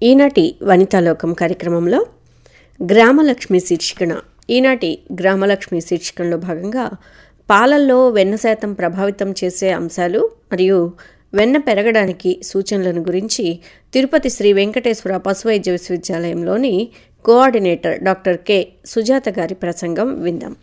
ఈనాటి వనితాలోకం కార్యక్రమంలో గ్రామలక్ష్మి శీర్షికన ఈనాటి గ్రామలక్ష్మి శీర్షికలో భాగంగా పాలల్లో వెన్న శాతం ప్రభావితం చేసే అంశాలు మరియు వెన్న పెరగడానికి సూచనలను గురించి Tirupati Shri Venkateswara పశువైద్య విశ్వవిద్యాలయంలోని coordinator doctor K Sujatha గారి ప్రసంగం విందాం.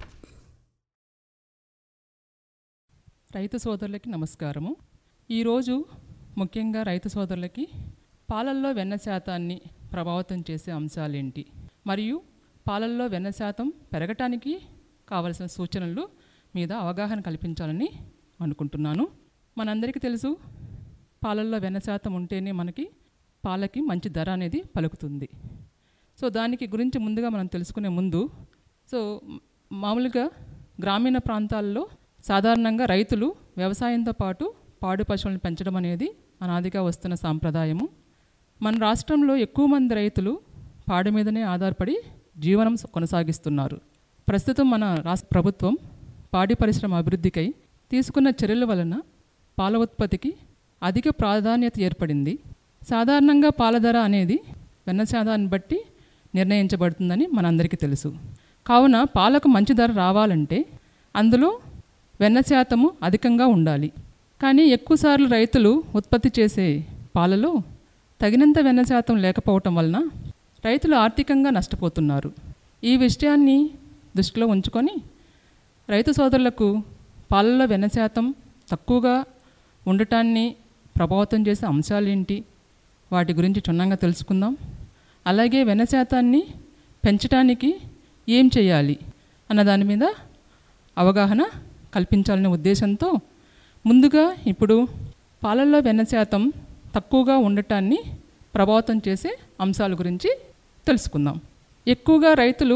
రైతు సోదరులకి నమస్కారము. ఈరోజు ముఖ్యంగా రైతు సోదరులకి పాలల్లో వెన్న శాతాన్ని ప్రభావితం చేసే అంశాలేంటి మరియు పాలల్లో వెన్న శాతం పెరగటానికి కావలసిన సూచనలు మీద అవగాహన కల్పించాలని అనుకుంటున్నాను. మనందరికీ తెలుసు, పాలల్లో వెన్న శాతం ఉంటేనే మనకి పాలకి మంచి ధర అనేది పలుకుతుంది. సో దానికి గురించి ముందుగా మనం తెలుసుకునే ముందు మామూలుగా గ్రామీణ ప్రాంతాల్లో సాధారణంగా రైతులు వ్యవసాయంతో పాటు పాడి పశువులను పెంచడం అనేది అనాదిగా వస్తున్న సాంప్రదాయము. మన రాష్ట్రంలో ఎక్కువ మంది రైతులు పాడి మీదనే ఆధారపడి జీవనం కొనసాగిస్తున్నారు. ప్రస్తుతం మన రాష్ట్ర ప్రభుత్వం పాడి పరిశ్రమ అభివృద్ధికై తీసుకున్న చర్యల వలన పాల ఉత్పత్తికి అధిక ప్రాధాన్యత ఏర్పడింది. సాధారణంగా పాల ధర అనేది వెన్న శాతాన్ని బట్టి నిర్ణయించబడుతుందని మనందరికీ తెలుసు. కావున పాలకు మంచి ధర రావాలంటే అందులో వెన్న శాతము అధికంగా ఉండాలి. కానీ ఎక్కువసార్లు రైతులు ఉత్పత్తి చేసే పాలలో తగినంత వెన్న శాతం లేకపోవటం వలన రైతులు ఆర్థికంగా నష్టపోతున్నారు. ఈ విషయాన్ని దృష్టిలో ఉంచుకొని రైతు సోదరులకు పాలలో వెన్న శాతం తక్కువగా ఉండటాన్ని ప్రభావితం చేసే అంశాలేంటి, వాటి గురించి క్షుణ్ణంగా తెలుసుకుందాం. అలాగే వెన్న శాతాన్ని పెంచడానికి ఏం చేయాలి అన్న దాని మీద అవగాహన కల్పించాలనే ఉద్దేశంతో ముందుగా ఇప్పుడు పాలల్లో వెన్న శాతం తక్కువగా ఉండటాన్ని ప్రభావితం చేసే అంశాల గురించి తెలుసుకుందాం. ఎక్కువగా రైతులు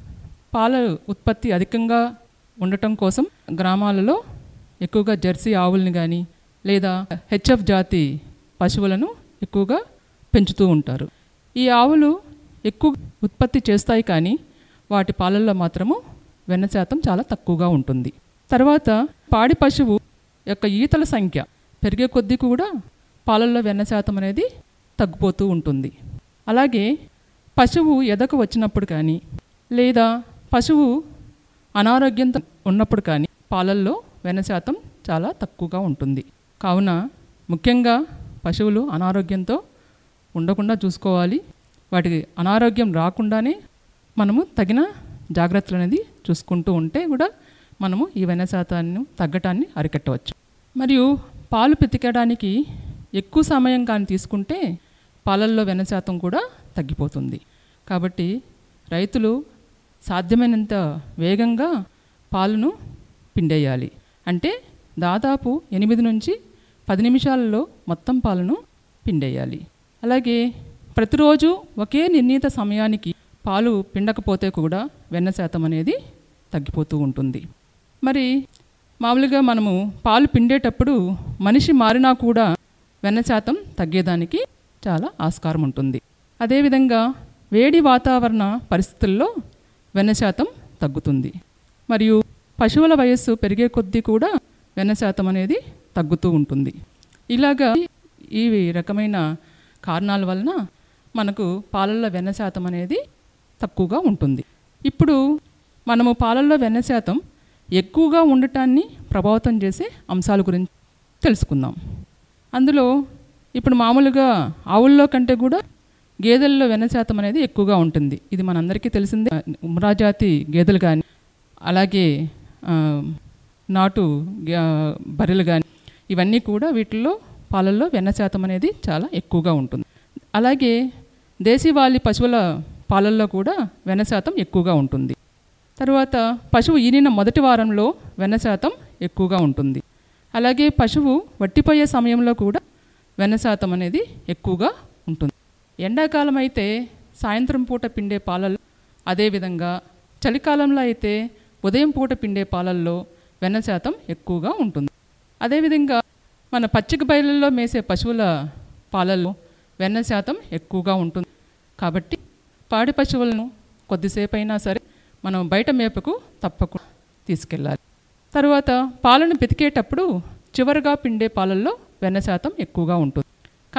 పాల ఉత్పత్తి అధికంగా ఉండటం కోసం గ్రామాలలో ఎక్కువగా జెర్సీ ఆవుల్ని కానీ లేదా హెచ్ఎఫ్ జాతి పశువులను ఎక్కువగా పెంచుతూ ఉంటారు. ఈ ఆవులు ఎక్కువ ఉత్పత్తి చేస్తాయి, కానీ వాటి పాలల్లో మాత్రము వెన్న శాతం చాలా తక్కువగా ఉంటుంది. తర్వాత పాడి పశువు యొక్క ఈతల సంఖ్య పెరిగే కొద్దీ కూడా పాలల్లో వెన్న శాతం అనేది తగ్గిపోతూ ఉంటుంది. అలాగే పశువు ఎదకు వచ్చినప్పుడు కానీ లేదా పశువు అనారోగ్యంతో ఉన్నప్పుడు కానీ పాలల్లో వెన్న శాతం చాలా తక్కువగా ఉంటుంది. కావున ముఖ్యంగా పశువులు అనారోగ్యంతో ఉండకుండా చూసుకోవాలి. వాటికి అనారోగ్యం రాకుండానే మనము తగిన జాగ్రత్తలు అనేది చూసుకుంటూ ఉంటే కూడా మనము ఈ వెన్న శాతాన్ని తగ్గటాన్ని అరికట్టవచ్చు. మరియు పాలు పితికడానికి ఎక్కువ సమయం కానీ తీసుకుంటే పాలల్లో వెన్న శాతం కూడా తగ్గిపోతుంది. కాబట్టి రైతులు సాధ్యమైనంత వేగంగా పాలను పిండేయాలి. అంటే దాదాపు 8 నుంచి 10 నిమిషాలలో మొత్తం పాలను పిండేయాలి. అలాగే ప్రతిరోజు ఒకే నిర్ణీత సమయానికి పాలు పిండకపోతే కూడా వెన్న శాతం అనేది తగ్గిపోతూ ఉంటుంది. మరి మామూలుగా మనము పాలు పిండేటప్పుడు మనిషి మారినా కూడా వెన్న శాతం తగ్గేదానికి చాలా ఆస్కారం ఉంటుంది. అదేవిధంగా వేడి వాతావరణ పరిస్థితుల్లో వెన్న శాతం తగ్గుతుంది. మరియు పశువుల వయస్సు పెరిగే కొద్దీ కూడా వెన్న శాతం అనేది తగ్గుతూ ఉంటుంది. ఇలాగా ఈ రకమైన కారణాల వలన మనకు పాలల్లో వెన్న శాతం అనేది తక్కువగా ఉంటుంది. ఇప్పుడు మనము పాలల్లో వెన్న శాతం ఎక్కువగా ఉండటాన్ని ప్రభావితం చేసే అంశాల గురించి తెలుసుకుందాం. అందులో ఇప్పుడు మామూలుగా ఆవుల్లో కంటే కూడా గేదెల్లో వెన్న శాతం అనేది ఎక్కువగా ఉంటుంది. ఇది మనందరికీ తెలిసిందే. ఉమ్రాజాతి గేదెలు కానీ అలాగే నాటు బర్రెలు కానీ ఇవన్నీ కూడా వీటిల్లో పాలల్లో వెన్న శాతం అనేది చాలా ఎక్కువగా ఉంటుంది. అలాగే దేశీవాలి పశువుల పాలల్లో కూడా వెన్న శాతం ఎక్కువగా ఉంటుంది. తర్వాత పశువు ఈనిన మొదటి వారంలో వెన్న శాతం ఎక్కువగా ఉంటుంది. అలాగే పశువు వట్టిపోయే సమయంలో కూడా వెన్న శాతం అనేది ఎక్కువగా ఉంటుంది. ఎండాకాలం అయితే సాయంత్రం పూట పిండే పాలల్లో, అదేవిధంగా చలికాలంలో అయితే ఉదయం పూట పిండే పాలల్లో వెన్న శాతం ఎక్కువగా ఉంటుంది. అదేవిధంగా మన పచ్చిక బయళ్ళల్లో మేసే పశువుల పాలల్లో వెన్న శాతం ఎక్కువగా ఉంటుంది. కాబట్టి పాడి పశువులను కొద్దిసేపు అయినా సరే మనం బయట మేపకు తప్పకుండా తీసుకెళ్ళాలి. తర్వాత పాలను పితికేటప్పుడు చివరిగా పిండే పాలల్లో వెన్న శాతం ఎక్కువగా ఉంటుంది.